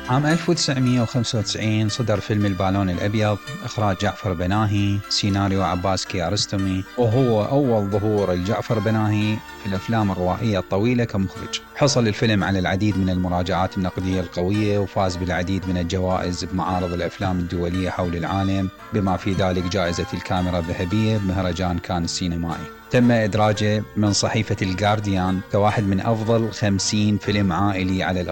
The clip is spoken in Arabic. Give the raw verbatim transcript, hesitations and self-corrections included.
عام ألف وتسعمئة وخمسة وتسعين صدر فيلم البالون الأبيض، إخراج جعفر بناهي، سيناريو عباس كيارستمي، وهو أول ظهور لجعفر بناهي في الأفلام الروائية الطويلة كمخرج. حصل الفيلم على العديد من المراجعات النقدية القوية، وفاز بالعديد من الجوائز بمعارض الأفلام الدولية حول العالم، بما في ذلك جائزة الكاميرا الذهبية بمهرجان كان السينمائي. تم إدراجه من صحيفة الجارديان كواحد من أفضل خمسين فيلم عائلي على